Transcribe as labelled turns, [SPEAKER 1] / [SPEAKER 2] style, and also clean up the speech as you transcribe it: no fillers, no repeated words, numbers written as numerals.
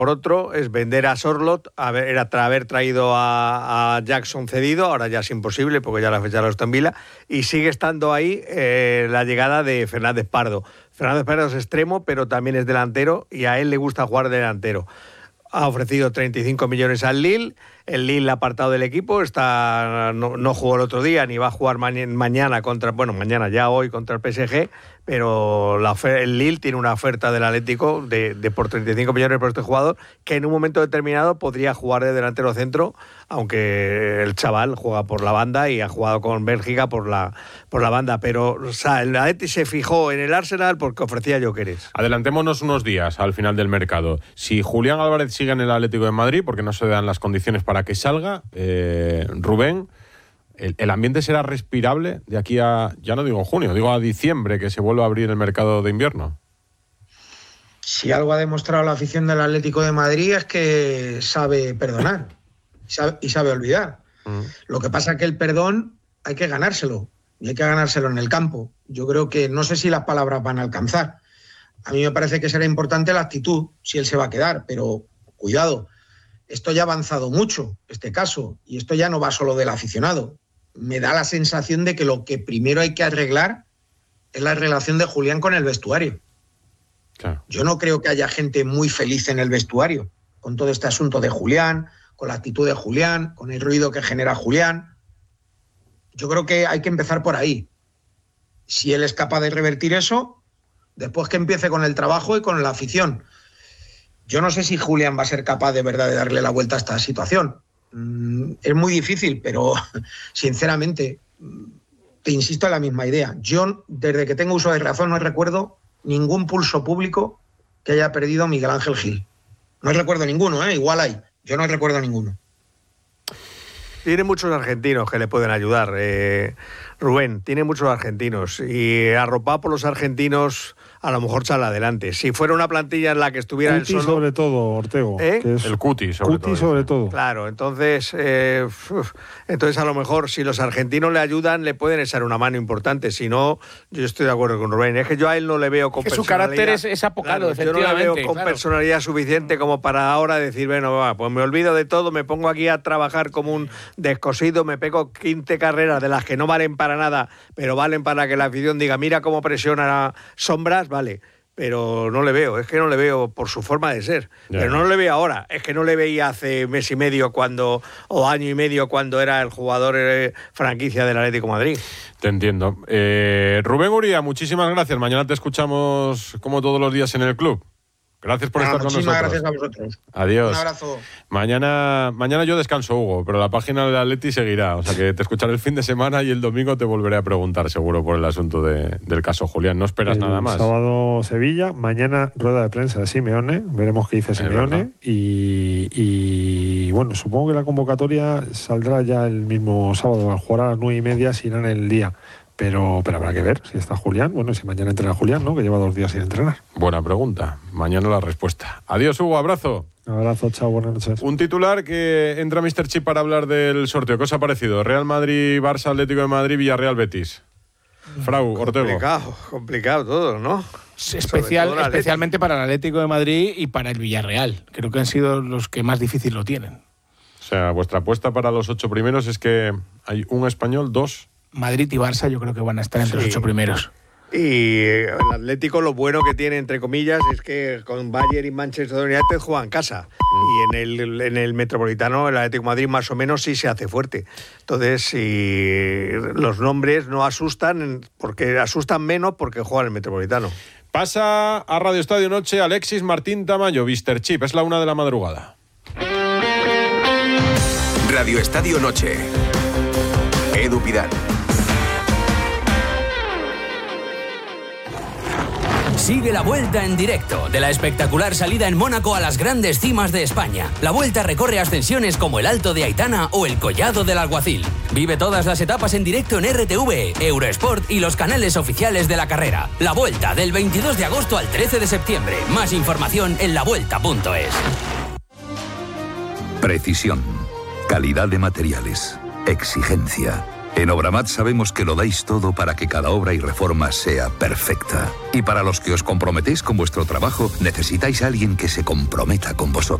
[SPEAKER 1] Por otro, es vender a Sorloth, era haber traído a Jackson cedido, ahora ya es imposible porque ya la fecha está en vila, y sigue estando ahí la llegada de Fernández Pardo. Fernández Pardo es extremo, pero también es delantero, y a él le gusta jugar delantero. Ha ofrecido 35 millones al Lille, el Lille ha apartado del equipo, no jugó el otro día, ni va a jugar mañana hoy contra el PSG, pero el Lille tiene una oferta del Atlético de por 35 millones por este jugador, que en un momento determinado podría jugar de delantero centro, aunque el chaval juega por la banda y ha jugado con Bélgica por la banda, pero el Atlético se fijó en el Arsenal porque ofrecía Gyökeres.
[SPEAKER 2] Adelantémonos unos días al final del mercado. Si Julián Álvarez sigue en el Atlético de Madrid, porque no se dan las condiciones para que salga, Rubén, ¿el ambiente será respirable de aquí a, ya no digo junio, digo a diciembre, que se vuelva a abrir el mercado de invierno?
[SPEAKER 3] Si algo ha demostrado la afición del Atlético de Madrid es que sabe perdonar y sabe olvidar. Lo que pasa es que el perdón hay que ganárselo, y hay que ganárselo en el campo. Yo creo que no sé si las palabras van a alcanzar. A mí me parece que será importante la actitud, si él se va a quedar, pero cuidado, esto ya ha avanzado mucho, este caso, y esto ya no va solo del aficionado. Me da la sensación de que lo que primero hay que arreglar es la relación de Julián con el vestuario. Claro. Yo no creo que haya gente muy feliz en el vestuario con todo este asunto de Julián, con la actitud de Julián, con el ruido que genera Julián. Yo creo que hay que empezar por ahí. Si él es capaz de revertir eso, después que empiece con el trabajo y con la afición. Yo no sé si Julián va a ser capaz de verdad de darle la vuelta a esta situación. Es muy difícil, pero sinceramente te insisto en la misma idea. Yo, desde que tengo uso de razón, no recuerdo ningún pulso público que haya perdido Miguel Ángel Gil. No recuerdo ninguno, igual hay. Yo no recuerdo ninguno.
[SPEAKER 1] Tiene muchos argentinos que le pueden ayudar, Rubén, tiene muchos argentinos, y arropado por los argentinos a lo mejor sale adelante. Si fuera una plantilla en la que estuviera
[SPEAKER 4] Cuti
[SPEAKER 1] él solo...
[SPEAKER 4] sobre todo, Ortego.
[SPEAKER 1] ¿Eh?
[SPEAKER 4] Que es
[SPEAKER 2] el Cuti sobre todo.
[SPEAKER 1] Claro, entonces a lo mejor si los argentinos le ayudan le pueden echar una mano importante. Si no, yo estoy de acuerdo con Rubén. Es que yo a él no le veo con personalidad.
[SPEAKER 5] Su carácter es apocado,
[SPEAKER 1] claro,
[SPEAKER 5] efectivamente.
[SPEAKER 1] Yo no le veo con personalidad suficiente como para ahora decir, bueno, pues me olvido de todo, me pongo aquí a trabajar como un descosido, me pego 15 carreras de las que no valen para nada, pero valen para que la afición diga, mira cómo presiona a Sombras, vale, pero no le veo, es que no le veo por su forma de ser, pero no le veo ahora, es que no le veía hace mes y medio o año y medio cuando era el jugador franquicia del Atlético de Madrid.
[SPEAKER 2] Te entiendo. Rubén Uría, muchísimas gracias, mañana te escuchamos como todos los días en el club. Gracias por estar con nosotros.
[SPEAKER 3] Muchísimas gracias a vosotros.
[SPEAKER 2] Adiós.
[SPEAKER 3] Un abrazo.
[SPEAKER 2] Mañana yo descanso, Hugo, pero la página del Atleti seguirá. O sea que te escucharé el fin de semana y el domingo te volveré a preguntar seguro por el asunto del caso Julián. ¿No esperas nada más?
[SPEAKER 4] Sábado Sevilla, mañana rueda de prensa de Simeone. Veremos qué dice Simeone. Y bueno, supongo que la convocatoria saldrá ya el mismo sábado. Al jugar a las 9:30 si irá en el día. Pero habrá que ver si está Julián. Bueno, si mañana entrena Julián, ¿no? Que lleva 2 días sin entrenar.
[SPEAKER 2] Buena pregunta. Mañana la respuesta. Adiós, Hugo. Abrazo.
[SPEAKER 4] Un abrazo, chao, buenas noches.
[SPEAKER 2] Un titular que entra Mr. Chip para hablar del sorteo. ¿Qué os ha parecido? Real Madrid, Barça, Atlético de Madrid, Villarreal, Betis. Frau, Ortego.
[SPEAKER 1] Complicado todo, ¿no?
[SPEAKER 5] Especialmente para el Atlético de Madrid y para el Villarreal. Creo que han sido los que más difícil lo tienen.
[SPEAKER 2] O sea, vuestra apuesta para los 8 primeros es que hay un español, 2...
[SPEAKER 5] Madrid y Barça yo creo que van a estar entre los 8 primeros.
[SPEAKER 1] Y el Atlético lo bueno que tiene, entre comillas, es que con Bayern y Manchester United juegan en casa. Y en el Metropolitano, el Atlético de Madrid más o menos sí se hace fuerte. Entonces, si los nombres no asustan, porque asustan menos porque juegan en el Metropolitano.
[SPEAKER 2] Pasa a Radio Estadio Noche Alexis Martín Tamayo, Mr. Chip. Es la 1 de la madrugada.
[SPEAKER 6] Radio Estadio Noche. Edu Pidal.
[SPEAKER 7] Sigue la Vuelta en directo, de la espectacular salida en Mónaco a las grandes cimas de España. La Vuelta recorre ascensiones como el Alto de Aitana o el Collado del Alguacil. Vive todas las etapas en directo en RTV, Eurosport y los canales oficiales de la carrera. La Vuelta, del 22 de agosto al 13 de septiembre. Más información en lavuelta.es.
[SPEAKER 6] Precisión, calidad de materiales, exigencia,
[SPEAKER 8] En Obramat sabemos que lo dais todo para que cada obra y reforma sea perfecta. Y para los que os comprometéis con vuestro trabajo, necesitáis a alguien que se comprometa con vosotros.